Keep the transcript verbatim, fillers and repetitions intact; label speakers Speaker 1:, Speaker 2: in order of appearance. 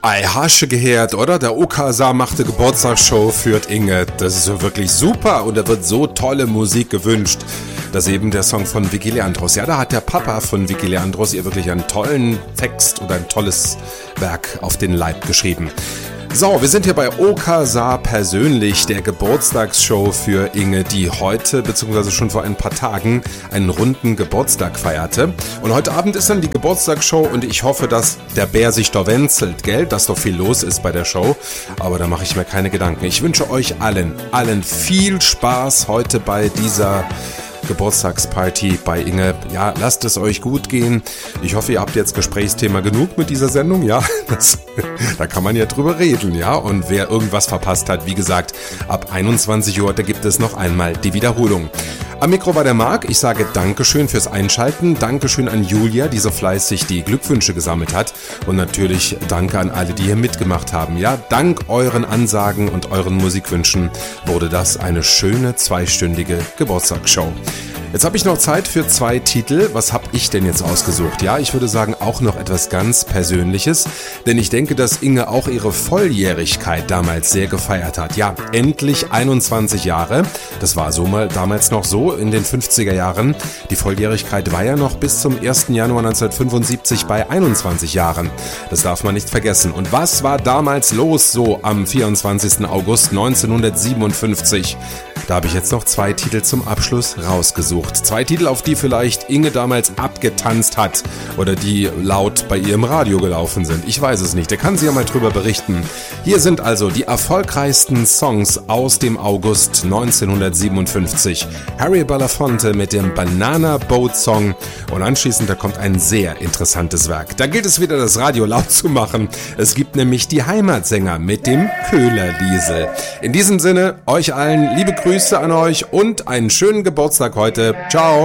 Speaker 1: Ei, hasche gehört, oder? Der O K S A machte Geburtstagsshow für Inge. Das ist so wirklich super und da wird so tolle Musik gewünscht. Das ist eben der Song von Vicky Leandros. Ja, da hat der Papa von Vicky Leandros ihr wirklich einen tollen Text oder ein tolles Werk auf den Leib geschrieben. So, wir sind hier bei O K S A persönlich, der Geburtstagsshow für Inge, die heute bzw. schon vor ein paar Tagen einen runden Geburtstag feierte. Und heute Abend ist dann die Geburtstagsshow und ich hoffe, dass der Bär sich da wenzelt, gell, dass doch viel los ist bei der Show. Aber da mache ich mir keine Gedanken. Ich wünsche euch allen, allen viel Spaß heute bei dieser Geburtstagsparty bei Inge. Ja, lasst es euch gut gehen. Ich hoffe, ihr habt jetzt Gesprächsthema genug mit dieser Sendung. Ja, das, da kann man ja drüber reden, ja. Und wer irgendwas verpasst hat, wie gesagt, ab einundzwanzig Uhr, da gibt es noch einmal die Wiederholung. Am Mikro war der Marc. Ich sage Dankeschön fürs Einschalten. Dankeschön an Julia, die so fleißig die Glückwünsche gesammelt hat. Und natürlich danke an alle, die hier mitgemacht haben. Ja, dank euren Ansagen und euren Musikwünschen wurde das eine schöne zweistündige Geburtstagsshow. Jetzt habe ich noch Zeit für zwei Titel. Was habe ich denn jetzt ausgesucht? Ja, ich würde sagen, auch noch etwas ganz Persönliches, denn ich denke, dass Inge auch ihre Volljährigkeit damals sehr gefeiert hat. Ja, endlich einundzwanzig Jahre. Das war so mal damals noch so in den fünfziger Jahren. Die Volljährigkeit war ja noch bis zum ersten Januar neunzehnhundertfünfundsiebzig bei einundzwanzig Jahren. Das darf man nicht vergessen. Und was war damals los so am vierundzwanzigsten August neunzehnhundertsiebenundfünfzig? Da habe ich jetzt noch zwei Titel zum Abschluss rausgesucht. Zwei Titel, auf die vielleicht Inge damals abgetanzt hat oder die laut bei ihr im Radio gelaufen sind. Ich weiß es nicht, da kann sie ja mal drüber berichten. Hier sind also die erfolgreichsten Songs aus dem August neunzehnhundertsiebenundfünfzig. Harry Belafonte mit dem Banana Boat Song und anschließend da kommt ein sehr interessantes Werk. Da gilt es wieder, das Radio laut zu machen. Es gibt nämlich die Heimatsänger mit dem Köhlerliesel. In diesem Sinne, euch allen liebe Grüße an euch und einen schönen Geburtstag heute. Ciao.